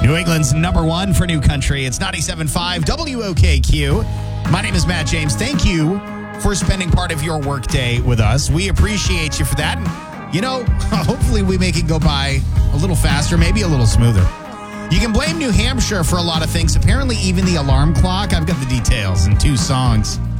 New England's number one for new country. It's 97.5 WOKQ. My name is Matt James. Thank you for spending part of your workday with us. We appreciate you for that. And, you know, hopefully we make it go by a little faster, maybe a little smoother. You can blame New Hampshire for a lot of things. Apparently even the alarm clock. I've got the details in two songs.